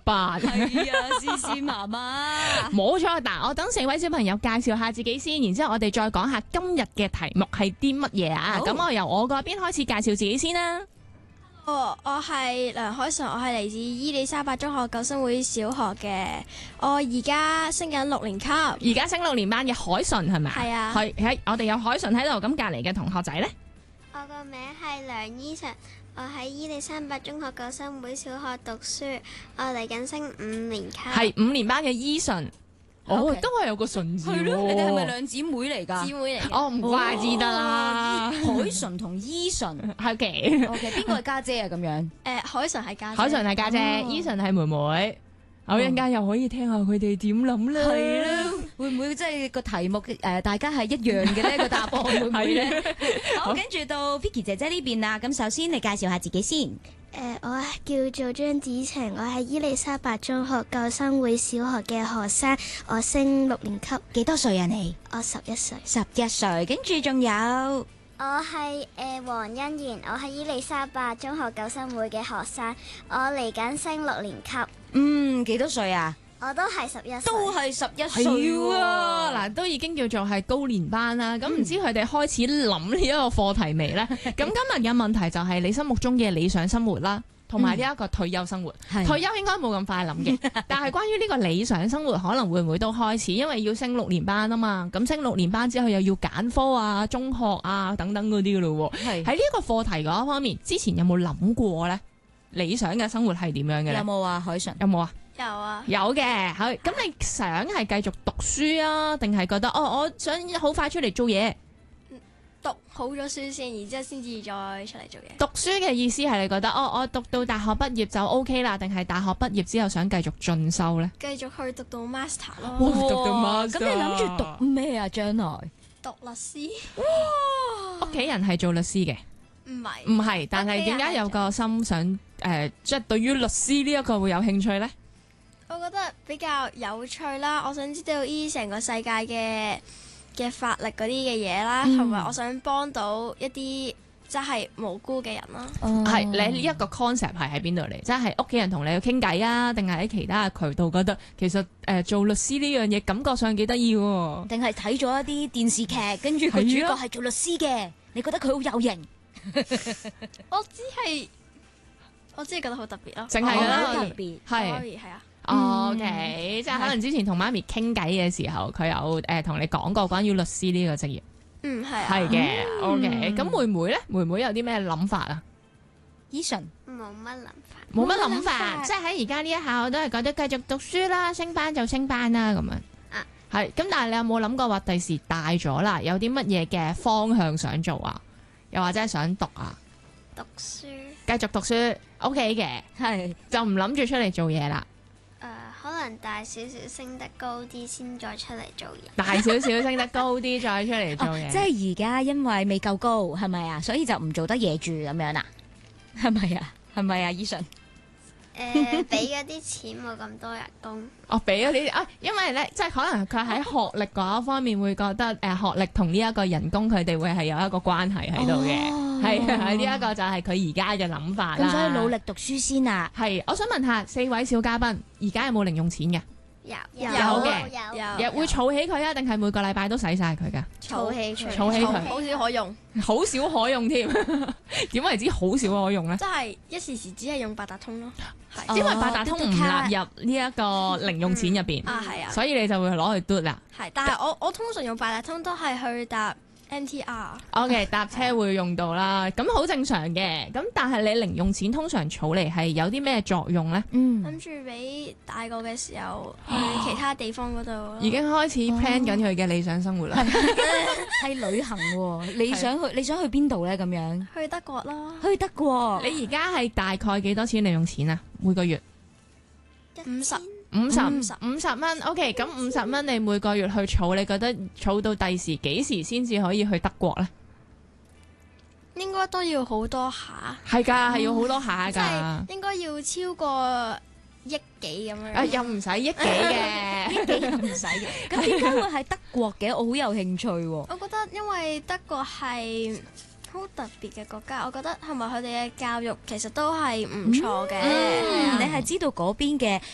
班。 係啊，思思媽媽。 冇錯，嗱，我等4位小朋友介紹下自己先，然之後我哋再講下今日嘅題目係啲乜嘢啊？ 好咁我由我嗰邊開始介紹自己先啦。 我係梁凱順，我係嚟自伊利沙伯中學救生會小學嘅，我而家升緊6年級。 而家升6年班嘅海順係咪？ 係啊係我哋有海順喺度，咁隔離嘅同學仔呢？ 我個名係梁依晨，我喺伊利沙伯中學救生會小學讀書，我嚟緊升5年級。 係5年班嘅依順。哦， OK 都係有個順字喎。 係咯，你哋係咪兩姊妹嚟㗎？ 姊妹嚟嘅。 哦，唔怪之得啦。 海純同依純。 係嘅。 OK，邊個係家姐啊？咁樣。 海純係家姐。 海順係家姐， 哦依順係妹妹。我一陣間又可以聽下佢哋點諗啦。 係啦，會唔會即係個題目大家係一樣嘅呢個答案會唔會咧？好，跟住到 Vicky 姐姐呢邊啦。咁首先你介紹下自己先。 我叫做張子晴，我係伊利沙伯中學救生會小學嘅學生，我升6年級， 幾多歲啊你？ 我11歲。 11歲，跟住仲有我係黃欣賢，我係伊利沙伯中學救生會嘅學生，我嚟緊升6年級， 幾多歲啊？ 我都係11歲。 都係11歲係喎。 啊，嗱，都已經叫做係高年班啦。咁唔知佢哋開始諗呢一個課題未呢？咁今日嘅問題就係你心目中嘅理想生活啦，同埋呢一個退休生活。 係退休應該冇咁快諗嘅，但係關於呢個理想生活，可能會唔會都開始？因為要升6年班啊嘛。咁升6年班之後又要揀科啊、中學啊等等嗰啲噶咯喎。 係喺呢個課題嗰方面，之前有冇諗過呢？理想嘅生活係點樣嘅咧？ 有冇啊？海純有冇啊？ 有啊。 有嘅，好。咁你想係繼續讀書啊，定係覺得我想好快出嚟做嘢？ 讀好咗書先，然之後先至再出嚟做嘢。 讀書嘅意思係你覺得我讀到大學畢業就 OK 啦，定係大學畢業之後想繼續進修呢？ 繼續去讀到 master 咯。 哇讀到 master 咁你諗住讀咩啊？將來讀律師。 屋企人係做律師嘅， 唔係。 唔係，但係點解有個心想即係對於律師呢一個會有興趣呢？ 我覺得比較有趣啦，我想知道依成個世界嘅法律嗰啲嘅嘢啦，同埋我想幫到一啲真係無辜嘅人啦。 係你呢一個 concept 係喺邊度嚟？即係屋企人同你去傾偈啊，定係喺其他嘅渠道覺得其實做律師呢樣嘢感覺上幾得意喎？ 定係睇咗一啲電視劇，跟住個主角係做律師嘅，你覺得佢好有型？ 我只係覺得好特別咯。 淨係覺得好特別。 係。 Sorry，係啊。 OK，即係可能之前同媽咪傾偈嘅時候，佢有同你講過關於律師呢個職業， 係啊。 係嘅。OK，咁妹妹咧，妹妹有啲咩諗法啊？ 依純冇乜諗法。 冇乜諗冇乜諗法， 法即係喺而家呢一下，我都係覺得繼續讀書啦，升班就升班啦咁樣。 啊， 係。咁但係你有冇諗過話第時大咗啦，有啲乜嘢嘅方向想做啊？又或者係想讀啊？ 讀書。 繼續讀書 OK 嘅， 係就唔諗住出嚟做嘢啦。 可能大少少升得高啲先再出嚟做嘢。 大少少升得高啲，再出嚟做嘢。 即係而家因為未夠高，係咪啊？所以就唔做得嘢住咁樣啊？係咪啊？係咪啊？依純俾嗰啲錢冇咁多人工。 我俾咗呢啲啊，因為咧，即係可能佢喺學歷嗰一方面會覺得學歷同呢一個人工佢哋會係有一個關係喺度嘅，係啊，呢一個就係佢而家嘅諗法啦。 咁所以努力讀書先啊！ 係，我想問下4位小嘉賓，而家有冇零用錢嘅？ 有嘅有會儲起佢啊，定係每個禮拜都使晒佢㗎？ 儲起儲起佢好少可用， 好少可用添。點為之好少可用咧？ 即係一時時只係用八達通咯。係因為八達通唔納入呢一個零用錢入邊， 係啊， 所以你就會攞去嘟啦。 係，但係我通常用八達通都係去搭 MTR。 OK，搭車會用到啦，咁好正常嘅。咁但係你零用錢通常儲嚟係有啲咩作用呢？ 諗住俾大個嘅時候去其他地方嗰度。 已經開始 plan 緊佢嘅理想生活啦。 係旅行喎，你想去邊度咧？咁樣去德國啦， 去德國。 你而家係大概幾多錢零用錢啊？每個月 50 50蚊。OK，咁50蚊你每個月去儲，你覺得儲到第時幾時先至可以去德國呢？ 應該都要好多下， 係㗎，係要好多下即㗎。 係應該要超過億幾咁樣。 又唔使億幾嘅， 億幾又唔使嘅。咁點解會係德國嘅？我好有興趣喎。 我覺得因為德國係好特別嘅國家，我覺得係咪佢哋嘅教育其實都係唔錯嘅。 你係知道嗰邊嘅